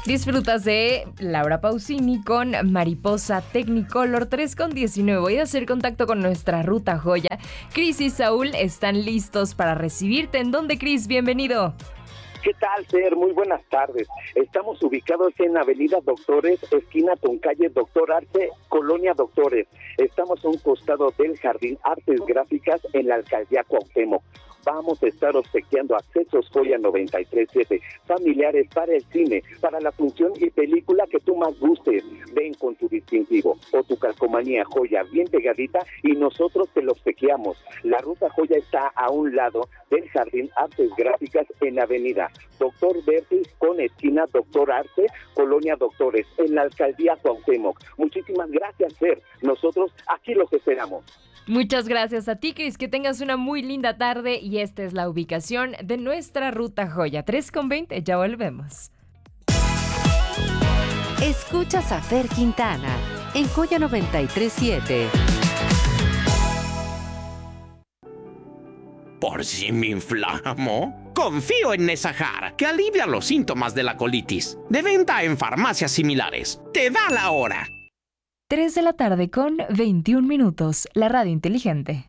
Disfrutas de Laura Pausini con Mariposa Technicolor 3:19. Voy a hacer contacto con nuestra ruta joya. Cris y Saúl están listos para recibirte. ¿En dónde, Cris? Bienvenido. ¿Qué tal, Fer? Muy buenas tardes. Estamos ubicados en Avenida Doctores, esquina con calle Doctor Arce, Colonia Doctores. Estamos a un costado del Jardín Artes Gráficas en la Alcaldía Cuauhtémoc. Vamos a estar obsequiando accesos Joya 93.7, familiares para el cine, para la función y película que tú más gustes. Ven con tu distintivo o tu calcomanía Joya bien pegadita y nosotros te lo obsequiamos. La ruta Joya está a un lado del Jardín Artes Gráficas en Avenida Doctor Vertis con esquina Doctor Arce, Colonia Doctores, en la Alcaldía Cuauhtémoc. Muchísimas gracias, Fer. Nosotros aquí los esperamos. Muchas gracias a ti, Cris. Que tengas una muy linda tarde y esta es la ubicación de nuestra ruta joya. 3:20, ya volvemos. Escuchas a Fer Quintana en Joya 93.7. ¿Por si me inflamo? Confío en Nesajar, que alivia los síntomas de la colitis. De venta en farmacias similares. Te da la hora. 3 de la tarde con 21 minutos. La radio inteligente.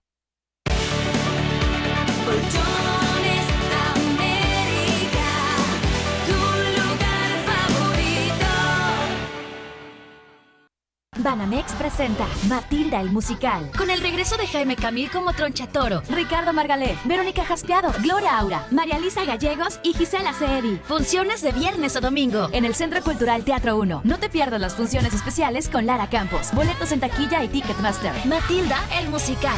Colchones América, tu lugar favorito. Banamex presenta Matilda el musical, con el regreso de Jaime Camil como Tronchatoro, Ricardo Margalef, Verónica Jaspiado, Gloria Aura, María Lisa Gallegos y Gisela Ceedi. Funciones de viernes o domingo en el Centro Cultural Teatro 1. No te pierdas las funciones especiales con Lara Campos. Boletos en taquilla y Ticketmaster. Matilda el musical.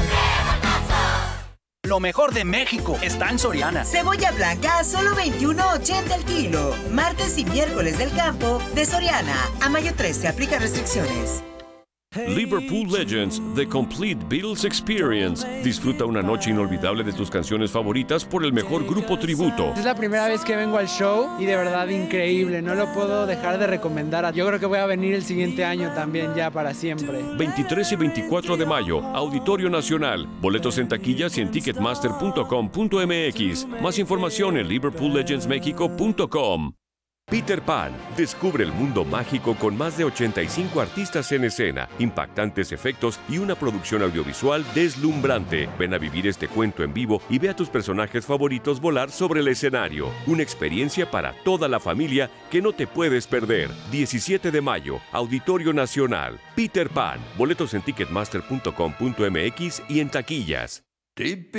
Lo mejor de México está en Soriana. Cebolla blanca a solo $21.80 el kilo. Martes y miércoles del campo de Soriana. A mayo 13 aplica restricciones. Liverpool Legends, The Complete Beatles Experience. Disfruta una noche inolvidable de tus canciones favoritas por el mejor grupo tributo. Es la primera vez que vengo al show y de verdad increíble. No lo puedo dejar de recomendar. Yo creo que voy a venir el siguiente año también ya para siempre. 23 y 24 de mayo, Auditorio Nacional. Boletos en taquillas y en ticketmaster.com.mx. Más información en liverpoollegendsmexico.com. Peter Pan. Descubre el mundo mágico con más de 85 artistas en escena, impactantes efectos y una producción audiovisual deslumbrante. Ven a vivir este cuento en vivo y ve a tus personajes favoritos volar sobre el escenario. Una experiencia para toda la familia que no te puedes perder. 17 de mayo, Auditorio Nacional. Peter Pan. Boletos en ticketmaster.com.mx y en taquillas.